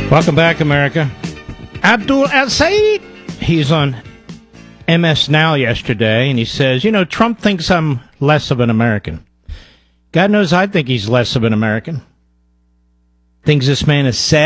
Welcome back, America. Abdul El-Sayed, he's on MS Now yesterday, and he says, Trump thinks I'm less of an American. God knows I think he's less of an American. Things this man has said.